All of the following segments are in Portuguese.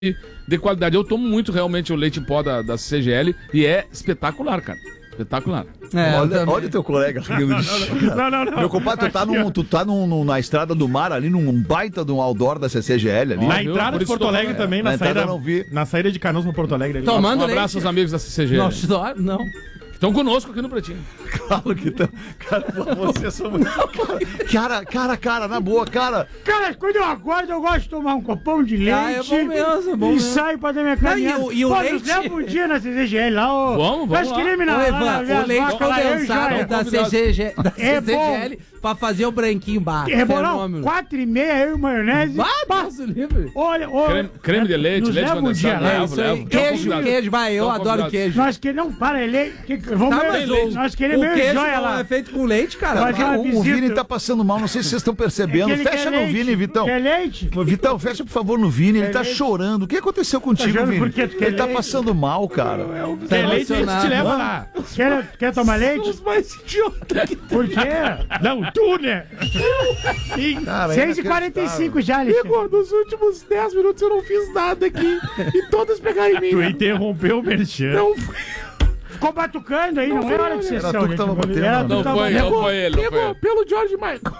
de qualidade. Eu tomo muito realmente o leite em pó da CGL e é espetacular, cara. Espetacular. Olha o teu colega rindo de chá. Não. Meu compadre, tu tá na estrada do mar ali, num baita de um outdoor da CCGL ali. Na entrada de Porto Alegre também, na saída de Canoas pra Porto Alegre. Ali. Tomando um abraço aos amigos da CCGL. Não. Estão conosco aqui no Pretinho. Claro que estão. Cara, vocês são muito... Cara, na boa, cara. Cara, quando eu acordo, eu gosto de tomar um copão de leite. É bom mesmo. Saio pra dar minha caminhada. E o leite... leva um dia na CCGL lá, ó. Vamos lá. O leite condensado da CCGL pra fazer o branquinho barro. Rebolão, 4,5, eu e maionese. Passo livre. Olha, creme de leite, leite condensado. Queijo, vai, eu adoro queijo. Nós queremos, para ele. Nós queremos queijo joia lá. É feito com leite, cara. O Vini tá passando mal, não sei se vocês estão percebendo. Fecha no Vini, Vitão. Quer leite? Vitão, fecha por favor no Vini, ele tá chorando. O que aconteceu contigo, Vini? Ele tá passando mal, cara. Quer leite, a gente te leva lá. Quer tomar leite? Os mais idiotas que Por quê? Não, tu, né? 6h45 já, Alexandre. Nos últimos 10 minutos eu não fiz nada aqui. E todos pegaram em mim. Tu interrompeu o merchan. Não foi. Ficou batucando aí, não é hora de sessão. Era tu que tava batendo. Não foi ele. Pelo George Michael.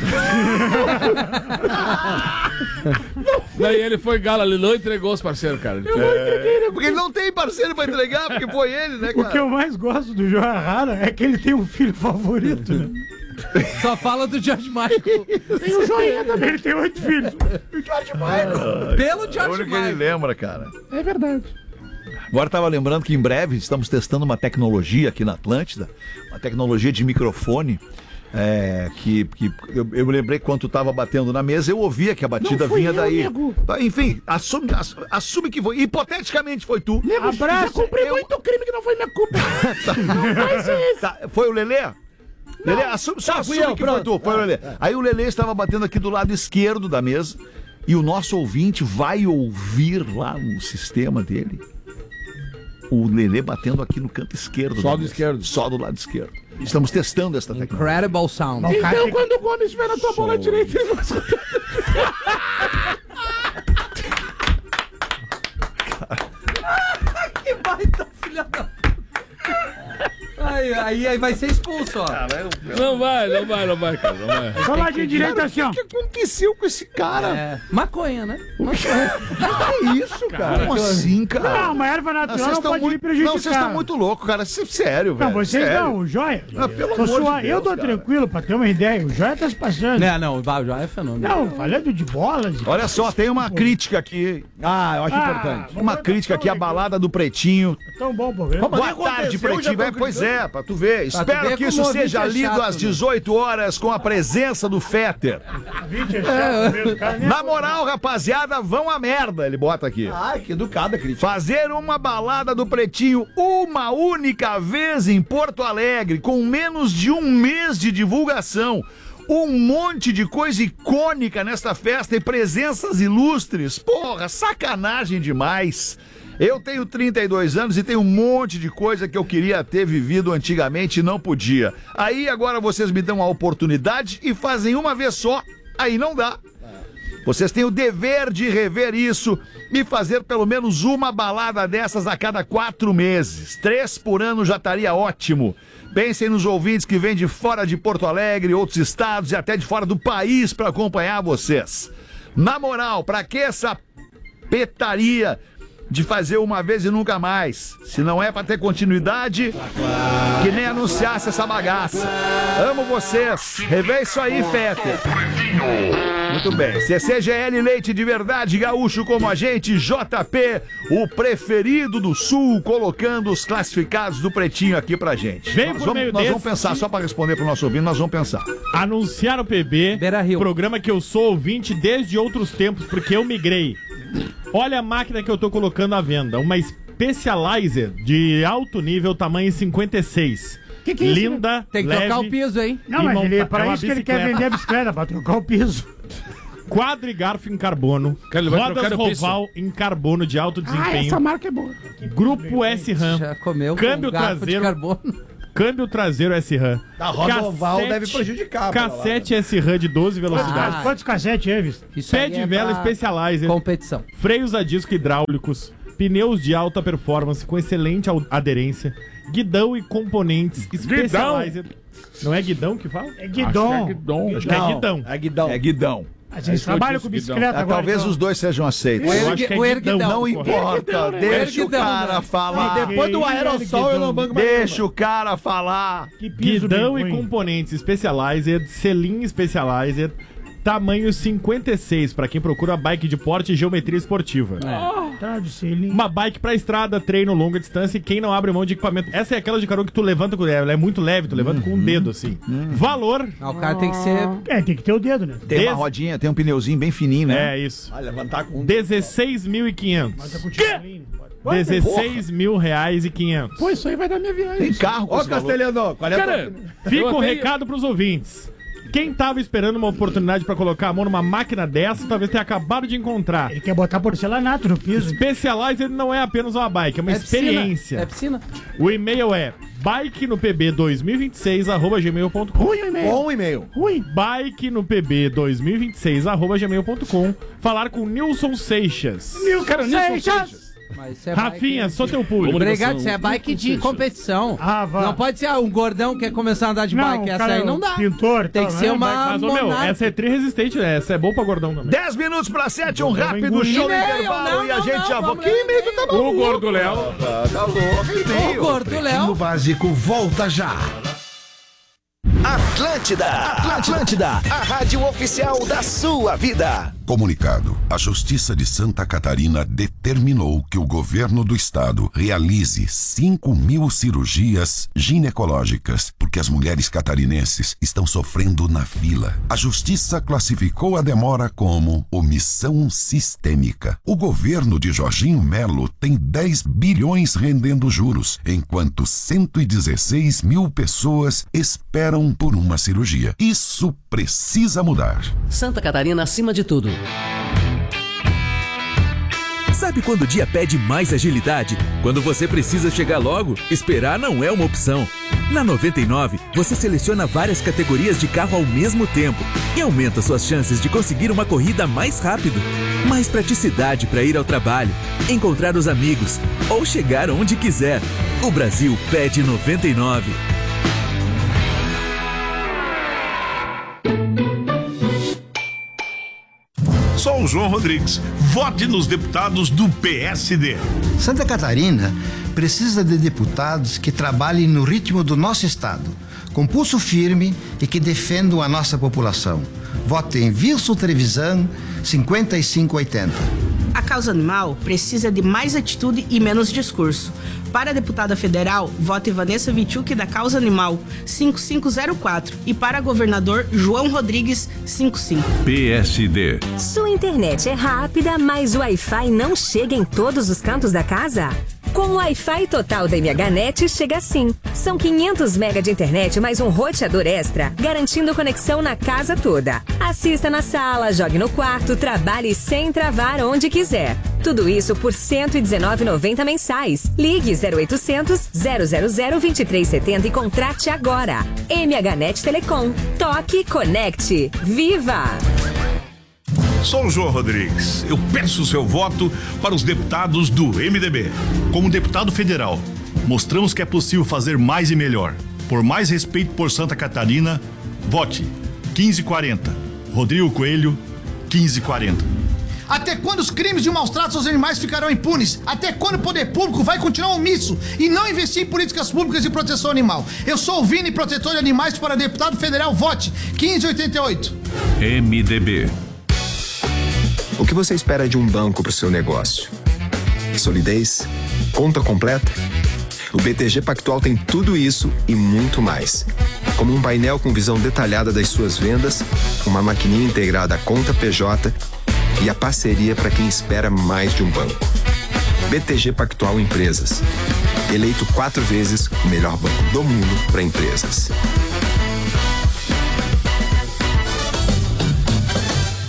Daí ele foi galo, ele não entregou os parceiros, cara. Porque ele não tem parceiro pra entregar, porque foi ele, né, O cara? que eu mais gosto do Joia Rara é que ele tem um filho favorito, né? Só fala do George Michael. Tem o Joinha também, ele tem 8 filhos. O George Michael. Pelo É o George único que ele Michael. lembra, cara. É verdade. Agora tava lembrando que em breve estamos testando uma tecnologia aqui na Atlântida, uma tecnologia de microfone, que eu me lembrei que quando tu tava batendo na mesa, eu ouvia que a batida vinha daí. Nego. Enfim, assume que foi, hipoteticamente foi tu. Abraço. Cumpri muito crime que não foi minha culpa. Não vai ser isso. Tá, foi o Lelê? Lelê, assume que foi tu, foi o Lelê. Aí o Lelê estava batendo aqui do lado esquerdo da mesa e o nosso ouvinte vai ouvir lá no sistema dele o Lelê batendo aqui no canto esquerdo. Só do esquerdo. Só do lado esquerdo. Estamos testando esta tecnologia. Incredible sound. Então, quando o Gomes estiver na tua bola direita, ele vai escutar. Que baita filha da puta. Aí vai ser expulso, ó. Não vai, cara. Não vai. Só ladinho direito assim, ó. O que aconteceu com esse cara? Maconha, né? Que isso, cara? Como assim, cara? Não, uma erva natural não pode lhe prejudicar. Não, vocês estão muito loucos, cara. Sério, velho. Não, vocês sério. não, o Joia. Pelo amor de Deus, eu tô cara. tranquilo, pra ter uma ideia. O Joia tá se passando. Não, o Joia é fenômeno. Não, falando de bolas. Olha só, tem uma crítica aqui. Eu acho importante. Uma crítica aqui, a balada do Pretinho. Tão bom o programa. Boa tarde, Pretinho. Pois é, pra tu ver. Espero que isso seja lido às 18 horas com a presença do Fetter. Na moral, rapaziada, vão a merda, ele bota aqui. Ai, que educada, crítica. Fazer uma balada do Pretinho uma única vez em Porto Alegre, com menos de um mês de divulgação. Um monte de coisa icônica nesta festa e presenças ilustres. Porra, sacanagem demais. Eu tenho 32 anos e tenho um monte de coisa que eu queria ter vivido antigamente e não podia. Aí agora vocês me dão a oportunidade e fazem uma vez só. Aí não dá. Vocês têm o dever de rever isso e fazer pelo menos uma balada dessas a cada 4 meses. 3 por ano já estaria ótimo. Pensem nos ouvintes que vêm de fora de Porto Alegre, outros estados e até de fora do país para acompanhar vocês. Na moral, pra que essa petaria de fazer uma vez e nunca mais? Se não é pra ter continuidade, que nem anunciasse essa bagaça. Amo vocês. Revê isso aí, Fetter. Muito bem. CCGL Leite de Verdade, gaúcho como a gente, JP, o preferido do Sul, colocando os classificados do Pretinho aqui pra gente. Nós vamos pensar, só pra responder pro nosso ouvinte, nós vamos pensar. Anunciar o PB, Beira Rio. programa que eu sou ouvinte desde outros tempos, porque eu migrei. Olha a máquina que eu tô colocando à venda, uma Specializer de alto nível, tamanho 56. Que é isso? Linda, Tem que leve, trocar o piso, hein? Não, mas ele, é para uma isso que ele quer bicicleta. vender a bicicleta, pra trocar o piso. Quadro e garfo em carbono, Cara, ele vai rodas trocar o piso. Roval em carbono de alto desempenho, Marca é boa. grupo S-RAM, Já comeu câmbio com garfo de traseiro, carbono. câmbio traseiro S-RAM. Da roda oval deve prejudicar. Cassete S-RAM de 12 velocidades. Quantos cassetes, Evis? Pé de vela Specializer. Competição. Freios a disco hidráulicos. Pneus de alta performance com excelente aderência. Guidão e componentes Specializer. Não é guidão que fala? É guidão. Acho que é guidão. É guidão. É guidão. A gente trabalha com bicicleta agora. Talvez então. os dois sejam aceitos. Eu acho que é guidão. Não importa, deixa o cara falar. Depois do aerossol eu não banco mais. Deixa o cara falar. Que piso Guidão bem e ruim. componentes Specializer, selim Specializer, tamanho 56, pra quem procura bike de porte e geometria esportiva. Tá de selinho. Uma bike pra estrada, treino, longa distância e quem não abre mão de equipamento. Essa é aquela de carona que tu levanta com ela é muito leve, tu levanta com um dedo assim. Valor. O cara tem que ser... Tem que ter o dedo, né? Tem uma rodinha, tem um pneuzinho bem fininho, né? É isso. Vai levantar com 16.500. Mas é com o Tchamalin. 16.500. Pô, isso aí vai dar minha viagem. Tem carro com Ó, esse valor. Castelhano, qual é Cara, Fica eu um até- recado pros ouvintes. Quem tava esperando uma oportunidade pra colocar a mão numa máquina dessa, talvez tenha acabado de encontrar. Ele quer botar porcelanato no piso. Specializer não é apenas uma bike, é uma piscina. experiência. É piscina. O e-mail é bikenopb2026@gmail.com. Ruim o e-mail. bom e-mail. Ruim. bikenopb2026@gmail.com. Falar com Nilson Seixas. Cara, Nilson Seixas. Mas isso é Rafinha, bike... sou teu público. Obrigado, isso é bike de competição. Ah, vá. Não pode ser um gordão que quer começar a andar de bike. Essa aí não dá. Pintor, Tem que ser uma Mas, ô, meu, monarca. essa é tri-resistente, né? Essa é boa pra gordão também. 10 minutos para 7, um rápido engolir. show no E-mail, intervalo e a não, gente já não, volta. vamos Que e-mail tu tá O Gordo Léo. Tá louco, Ô, e-mail. gordo, Léo. Básico volta já. Atlântida, a rádio oficial da sua vida. Comunicado. A Justiça de Santa Catarina determinou que o governo do estado realize 5.000 cirurgias ginecológicas, porque as mulheres catarinenses estão sofrendo na fila. A Justiça classificou a demora como omissão sistêmica. O governo de Jorginho Melo tem 10 bilhões rendendo juros, enquanto 116 mil pessoas esperam por uma cirurgia. Isso precisa mudar. Santa Catarina acima de tudo. Sabe quando o dia pede mais agilidade? Quando você precisa chegar logo, esperar não é uma opção. Na 99, você seleciona várias categorias de carro ao mesmo tempo e aumenta suas chances de conseguir uma corrida mais rápido. Mais praticidade para ir ao trabalho, encontrar os amigos ou chegar onde quiser. O Brasil pede 99. Sou o João Rodrigues. Vote nos deputados do PSD. Santa Catarina precisa de deputados que trabalhem no ritmo do nosso estado, com pulso firme e que defendam a nossa população. Vote em Wilson Trevisan 5580. A causa animal precisa de mais atitude e menos discurso. Para a deputada federal, vote Vanessa Vichuk da Causa Animal 5504 e para governador João Rodrigues 55. PSD. Sua internet é rápida, mas o Wi-Fi não chega em todos os cantos da casa? Com o Wi-Fi total da MHNet chega assim. São 500 MB de internet mais um roteador extra, garantindo conexão na casa toda. Assista na sala, jogue no quarto, trabalhe sem travar onde quiser. Tudo isso por R$ 119,90 mensais. Ligue 0800 000 2370 e contrate agora. MHNet Telecom. Toque, conecte. Viva! Sou o João Rodrigues. Eu peço o seu voto para os deputados do MDB. Como deputado federal, mostramos que é possível fazer mais e melhor. Por mais respeito por Santa Catarina, vote 1540. Rodrigo Coelho, 1540. Até quando os crimes de maus tratos aos animais ficarão impunes? Até quando o poder público vai continuar omisso e não investir em políticas públicas de proteção animal? Eu sou o Vini, protetor de animais, para deputado federal, vote 1588. MDB. O que você espera de um banco para o seu negócio? Solidez? Conta completa? O BTG Pactual tem tudo isso e muito mais. Como um painel com visão detalhada das suas vendas, uma maquininha integrada à conta PJ e a parceria para quem espera mais de um banco. BTG Pactual Empresas. Eleito 4 vezes o melhor banco do mundo para empresas.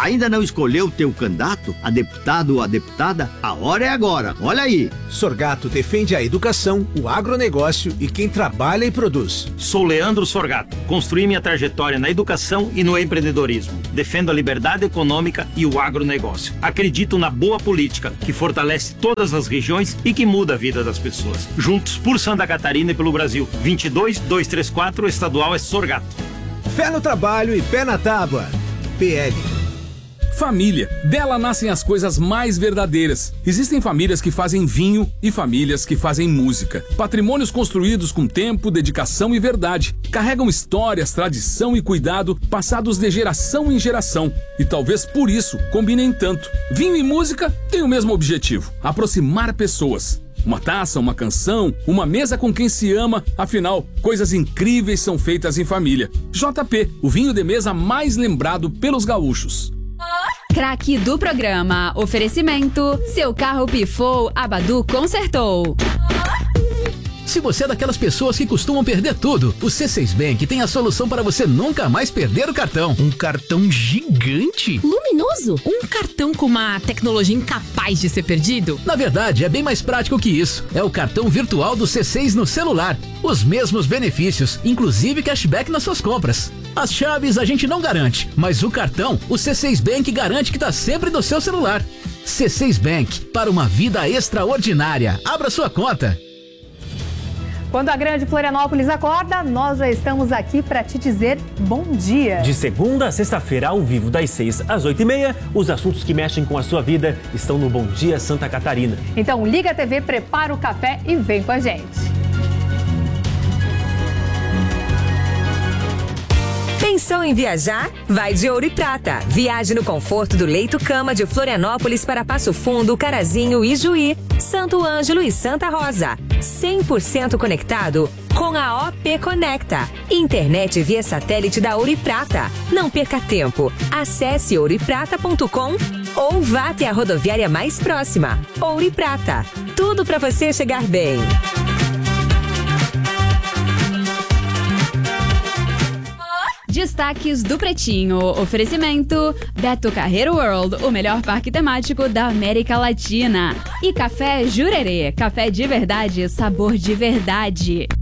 Ainda não escolheu o teu candidato, a deputado ou a deputada? A hora é agora, olha aí. Sorgato defende a educação, o agronegócio e quem trabalha e produz. Sou Leandro Sorgato. Construí minha trajetória na educação e no empreendedorismo. Defendo a liberdade econômica e o agronegócio. Acredito na boa política, que fortalece todas as regiões e que muda a vida das pessoas. Juntos por Santa Catarina e pelo Brasil. 22-234, estadual é Sorgato. Fé no trabalho e pé na tábua. PL. Família. Dela nascem as coisas mais verdadeiras. Existem famílias que fazem vinho e famílias que fazem música. Patrimônios construídos com tempo, dedicação e verdade. Carregam histórias, tradição e cuidado passados de geração em geração. E talvez por isso combinem tanto. Vinho e música têm o mesmo objetivo: aproximar pessoas. Uma taça, uma canção, uma mesa com quem se ama. Afinal, coisas incríveis são feitas em família. JP, o vinho de mesa mais lembrado pelos gaúchos. Craque do programa. Oferecimento: seu carro pifou, a Badu consertou. Se você é daquelas pessoas que costumam perder tudo, o C6 Bank tem a solução para você nunca mais perder o cartão. Um cartão gigante? Luminoso? Um cartão com uma tecnologia incapaz de ser perdido? Na verdade, é bem mais prático que isso. É o cartão virtual do C6 no celular. Os mesmos benefícios, inclusive cashback nas suas compras. As chaves a gente não garante, mas o cartão, o C6 Bank garante que está sempre no seu celular. C6 Bank, para uma vida extraordinária. Abra sua conta. Quando a grande Florianópolis acorda, nós já estamos aqui para te dizer bom dia. De segunda a sexta-feira, ao vivo, das 6 às 8h30, os assuntos que mexem com a sua vida estão no Bom Dia Santa Catarina. Então liga a TV, prepara o café e vem com a gente. Pensou em viajar? Vai de Ouro e Prata. Viaje no conforto do leito-cama de Florianópolis para Passo Fundo, Carazinho, Ijuí, Santo Ângelo e Santa Rosa. 100% conectado com a OP Conecta. Internet via satélite da Ouro e Prata. Não perca tempo. Acesse ouriprata.com ou vá até a rodoviária mais próxima. Ouro e Prata. Tudo para você chegar bem. Destaques do Pretinho. Oferecimento: Beto Carreiro World, o melhor parque temático da América Latina. E Café Jurerê, café de verdade, sabor de verdade.